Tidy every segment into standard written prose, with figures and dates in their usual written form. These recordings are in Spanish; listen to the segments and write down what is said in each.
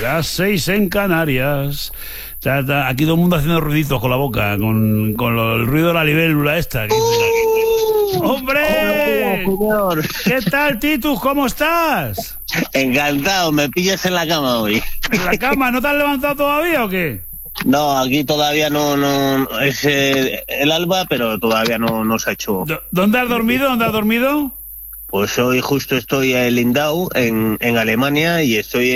Las 6 en Canarias. Aquí todo el mundo haciendo ruiditos con la boca, con el ruido de la libélula esta. ¡Hombre! Hola, ¿Qué tal, Titus? ¿Cómo estás? encantado, me pillas en la cama hoy. ¿En la cama? ¿No te has levantado todavía o qué? No, aquí todavía no es el alba, pero todavía no se ha hecho. ¿Dónde has dormido? ¿Dónde has dormido? Pues hoy justo estoy en Lindau, en Alemania, y estoy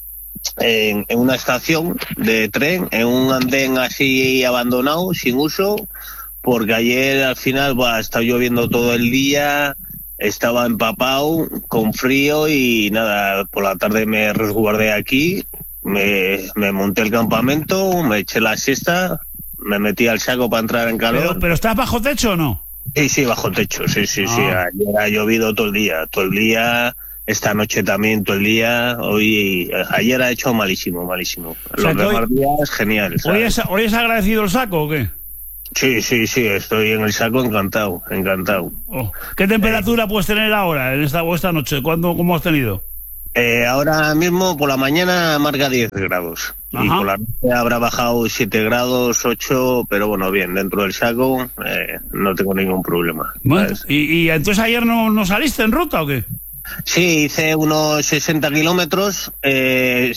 en una estación de tren, en un andén así abandonado, sin uso, porque ayer al final estaba lloviendo todo el día, estaba empapado, con frío, y nada, por la tarde me resguardé aquí, me monté el campamento, me eché la siesta, me metí al saco para entrar en calor. ¿Pero estás bajo techo o no? Sí, bajo techo, sí. Ayer ha llovido todo el día, esta noche también todo el día, ayer ha hecho malísimo. O sea, los demás días, genial. ¿Sabes? ¿Hoy es agradecido el saco o qué? Sí, estoy en el saco encantado. Oh. ¿Qué temperatura puedes tener ahora, en esta noche? ¿Cómo has tenido? Ahora mismo por la mañana marca 10 grados. Ajá. Y por la noche habrá bajado 7 grados, 8, pero bueno, bien, dentro del saco no tengo ningún problema. Bueno, ¿y entonces ayer no saliste en ruta o qué? Sí, hice unos 60 kilómetros, he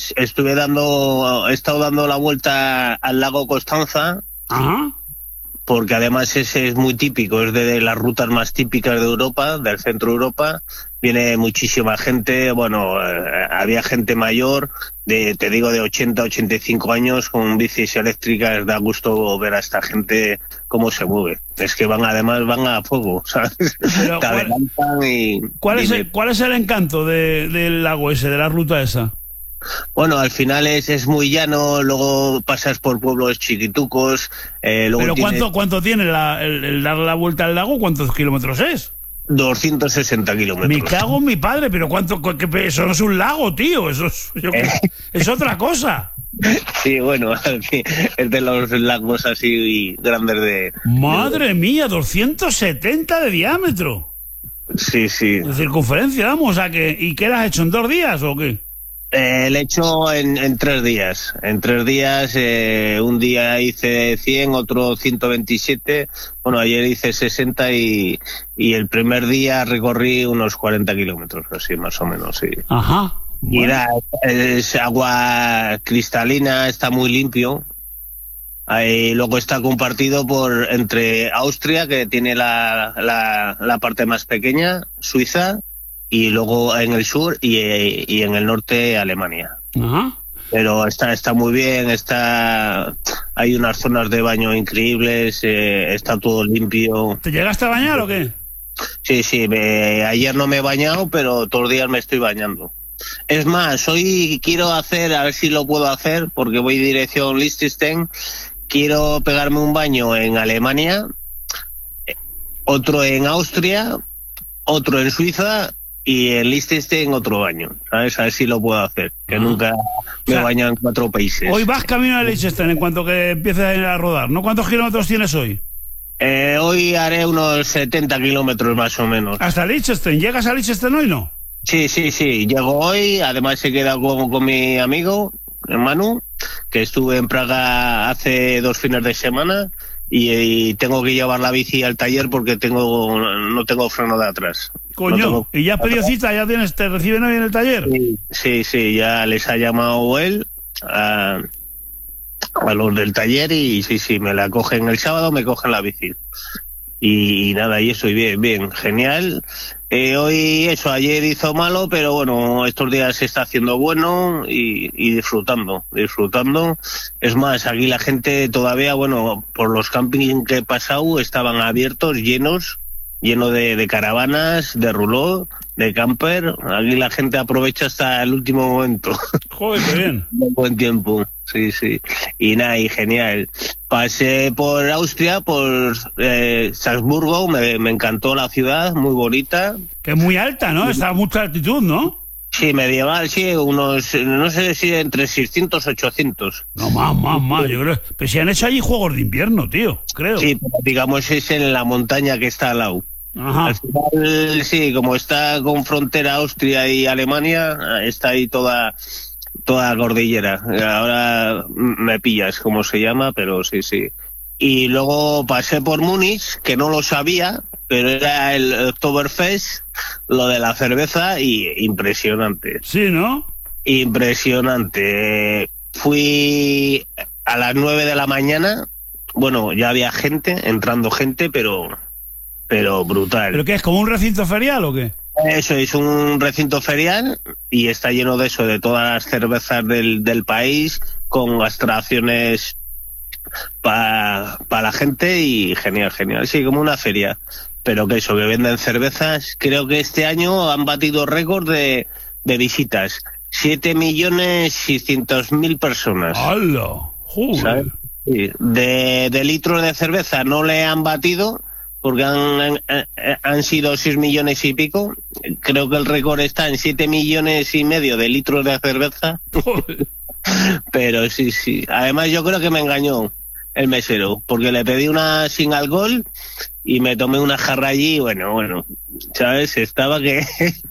estado dando la vuelta al lago Constanza. Ajá. Porque además ese es muy típico, es de las rutas más típicas de Europa, del centro de Europa. Viene muchísima gente, había gente mayor, te digo de 80, 85 años, con bicis eléctricas. Da gusto ver a esta gente cómo se mueve. Es que van a fuego, ¿sabes? Pero te adelantan y... ¿Cuál es el encanto del lago ese, de la ruta esa? Bueno, al final es muy llano, luego pasas por pueblos chiquitucos. ¿Pero cuánto tiene el dar la vuelta al lago? ¿Cuántos kilómetros es? 260 kilómetros. Me cago en mi padre, pero eso no es un lago, tío, eso es otra cosa. Sí, bueno, es de los lagos así grandes de... ¡Madre mía! 270 de diámetro. Sí. De circunferencia, vamos, ¿y qué lo has hecho en 2 días o qué? Le he hecho en 3 días. En 3 días, un día hice 100, otro 127. Bueno, ayer hice 60 y el primer día recorrí unos 40 kilómetros, así más o menos, sí. Ajá. Bueno. Y es agua cristalina, está muy limpio. Luego está compartido entre Austria, que tiene la parte más pequeña, Suiza, y luego en el sur y en el norte Alemania. Ajá. Pero está muy bien, hay unas zonas de baño increíbles, está todo limpio. ¿Te llegaste a bañar o qué? Sí, ayer no me he bañado, pero todos los días me estoy bañando. Es más, hoy quiero a ver si lo puedo hacer, porque voy dirección Liechtenstein. Quiero pegarme un baño en Alemania, otro en Austria, otro en Suiza, y en Liechtenstein otro baño, ¿sabes? A ver si lo puedo hacer, que nunca me he bañado en 4 países. Hoy vas camino a Liechtenstein en cuanto que empieces a rodar, ¿no? ¿Cuántos kilómetros tienes hoy? Hoy haré unos 70 kilómetros más o menos. ¿Hasta Liechtenstein? ¿Llegas a Liechtenstein hoy, no? Sí, llego hoy, además he quedado con mi amigo, Manu, que estuve en Praga hace 2 fines de semana, y tengo que llevar la bici al taller porque no tengo freno de atrás. Coño, ¿y ya has pedido cita? ¿Te reciben hoy en el taller? Sí, ya les ha llamado él a los del taller, y sí, me la cogen el sábado, me cogen la bici. Y nada, y eso, y bien, genial. Hoy ayer hizo malo, pero bueno, estos días se está haciendo bueno y disfrutando. Es más, aquí la gente todavía, por los campings que he pasado, estaban abiertos, llenos de caravanas, de rouleau, de camper. Aquí la gente aprovecha hasta el último momento. Joder, qué bien. Buen tiempo, sí. Y nada, y genial. Pasé por Austria, por Salzburgo, me encantó la ciudad, muy bonita. Que es muy alta, ¿no? Está a mucha altitud, ¿no? Sí, medieval, sí, unos, no sé si entre 600 800. No, más, yo creo. Pero si han hecho allí juegos de invierno, tío, creo. Sí, pero digamos es en la montaña que está al lado. Ajá. Al final, sí, como está con frontera Austria y Alemania, está ahí toda toda la cordillera. Ahora me pillas cómo se llama, pero sí, sí. Y luego pasé por Múnich, que no lo sabía, pero era el Oktoberfest, lo de la cerveza, y impresionante. Sí, ¿no? Impresionante. Fui a las 9 de la mañana, bueno, ya había gente, entrando gente, pero brutal. ¿Pero qué es, como un recinto ferial o qué? Eso es un recinto ferial y está lleno de eso, de todas las cervezas del país, con extracciones para la gente y genial, genial. Sí, como una feria. Pero que eso, que venden cervezas. Creo que este año han batido récord de visitas. 7.600.000 personas. ¡Hala! ¿Sabes? Sí. De litros de cerveza no le han batido, porque han sido 6 millones y pico. Creo que el récord está en 7,5 millones de litros de cerveza. Pero sí, sí. Además yo creo que me engañó el mesero, porque le pedí una sin alcohol y me tomé una jarra allí y bueno, ¿sabes? Estaba que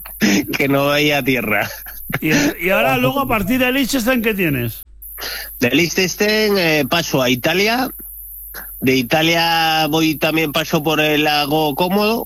no veía tierra. Y ahora luego a partir de Liechtenstein, ¿qué tienes? De Liechtenstein paso a Italia. De Italia paso por el lago Cómodo.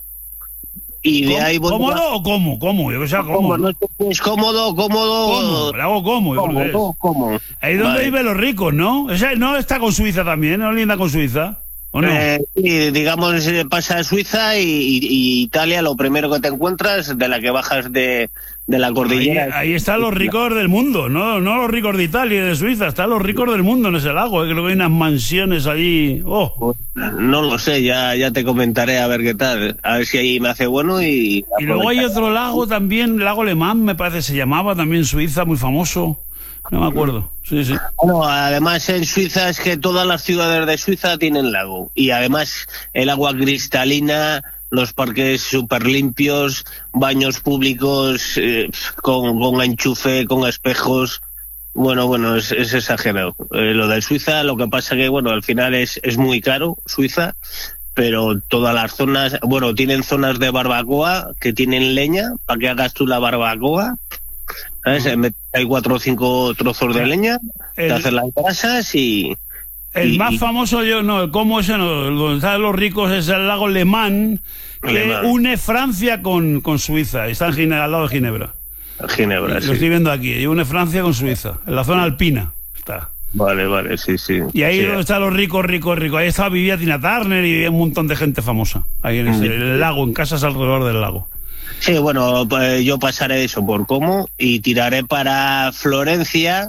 Y de ahí voy. ¿Cómodo o cómo? ¿Cómo? Yo que sea cómodo. No es cómodo. ¿Cómo? El lago Cómodo. Ahí donde viven los ricos, ¿no? Esa no está con Suiza también, ¿no? Linda con Suiza. ¿O no? Sí, digamos, pasa a Suiza y Italia, lo primero que te encuentras, de la que bajas de la cordillera. Ahí están los ricos del mundo, no los ricos de Italia y de Suiza, están los ricos del mundo en ese lago. Creo que hay unas mansiones allí. Oh. No lo sé, ya te comentaré a ver qué tal, a ver si ahí me hace bueno. Y luego hay otro lago también, lago Alemán, me parece se llamaba, también en Suiza, muy famoso. No me acuerdo, sí. Bueno, además en Suiza es que todas las ciudades de Suiza tienen lago. Y además el agua cristalina, los parques súper limpios, baños públicos con enchufe, con espejos. Bueno, es exagerado. Lo de Suiza, lo que pasa que, al final es muy caro Suiza, pero todas las zonas, tienen zonas de barbacoa que tienen leña para que hagas tú la barbacoa. ¿Sabes? Hay 4 o 5 trozos de leña, te hacen las brasas y... El más famoso, ¿cómo ese no? Donde están los ricos es el lago Le Mans, que une Francia con Suiza. Está al lado de Ginebra. Ginebra, sí. Lo estoy viendo aquí. Y une Francia con Suiza, en la zona alpina está. Vale, sí. Y ahí donde están los ricos. Ahí vivía Tina Turner y vivía un montón de gente famosa. Ahí en el lago, en casas alrededor del lago. Sí, yo pasaré eso por Como y tiraré para Florencia,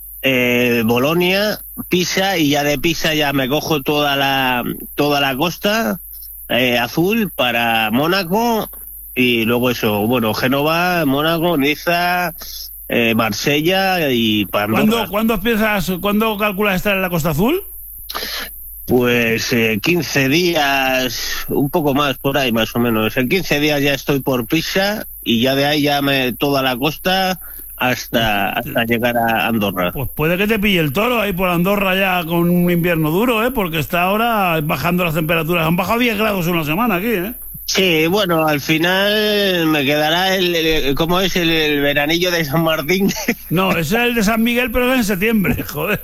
Bolonia, Pisa, y ya de Pisa ya me cojo toda la costa azul para Mónaco, y luego eso, Génova, Mónaco, Niza, Marsella y Pandora. ¿Cuándo calculas estar en la Costa Azul? Pues 15 días, un poco más por ahí más o menos. En 15 días ya estoy por Pisa y ya de ahí toda la costa hasta llegar a Andorra. Pues puede que te pille el toro ahí por Andorra ya con un invierno duro, porque está ahora bajando las temperaturas. Han bajado 10 grados en una semana aquí, Sí, al final me quedará ¿cómo es el veranillo de San Martín? No, ese es el de San Miguel, pero es en septiembre, joder.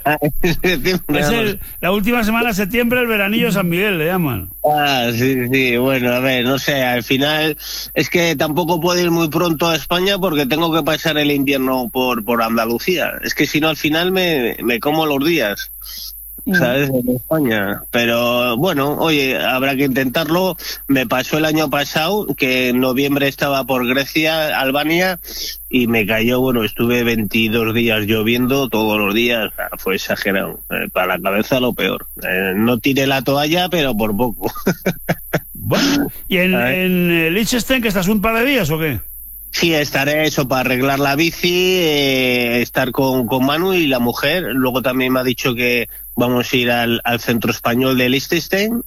Es la última semana de septiembre, el veranillo de San Miguel, le llaman. Sí, a ver, no sé, al final es que tampoco puedo ir muy pronto a España porque tengo que pasar el invierno por Andalucía. Es que si no, al final me como los días. ¿Sabes? En España. Pero oye, habrá que intentarlo. Me pasó el año pasado que en noviembre estaba por Grecia, Albania, y me cayó, estuve 22 días lloviendo todos los días. Fue exagerado. Para la cabeza lo peor. No tiré la toalla, pero por poco. Bueno, ¿y en Liechtenstein que estás un par de días o qué? Sí, estaré eso para arreglar la bici, estar con Manu y la mujer. Luego también me ha dicho que vamos a ir al centro español de Liechtenstein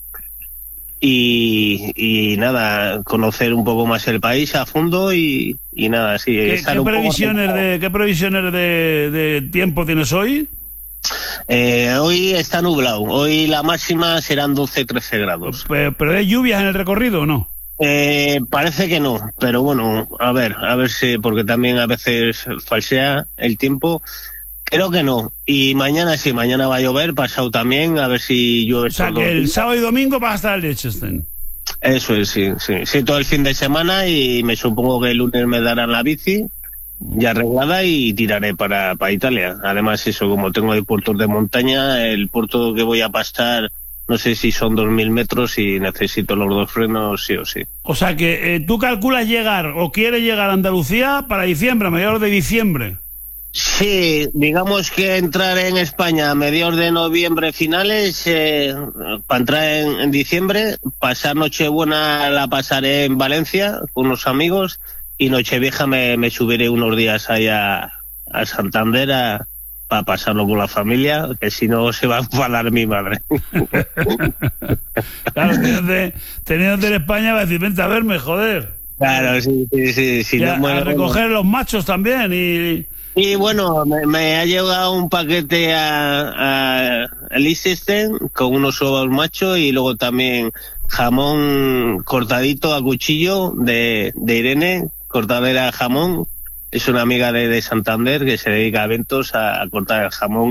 y nada, conocer un poco más el país a fondo y nada, sí. ¿Qué previsiones de tiempo tienes hoy? Hoy está nublado. Hoy la máxima serán 12-13 grados. ¿Pero hay lluvias en el recorrido o no? Parece que no, pero bueno, a ver si, porque también a veces falsea el tiempo. Creo que no. Y mañana sí, mañana va a llover, pasado también, a ver si llueve. O sea, que el sábado y domingo va a estar el Liechtenstein. Eso es, sí, todo el fin de semana, y me supongo que el lunes me darán la bici ya arreglada y tiraré para Italia. Además, eso, como tengo de puertos de montaña, el puerto que voy a pasar, no sé si son 2.000 metros y necesito los dos frenos sí o sí. O sea que tú calculas llegar o quieres llegar a Andalucía para diciembre, a mediados de diciembre. Sí, digamos que entrar en España a mediados de noviembre finales, para entrar en diciembre, pasar Nochebuena la pasaré en Valencia con unos amigos, y Nochevieja me subiré unos días allá a Santander para pasarlo con la familia, que si no se va a enfadar mi madre. Claro, teniendo en España va a decir, vente a verme, joder. Claro, sí. Y a recoger los machos también Y bueno, me ha llegado un paquete a Liechtenstein con unos sobos machos, y luego también jamón cortadito a cuchillo de Irene, cortadera de jamón. Es una amiga de Santander que se dedica a eventos a cortar el jamón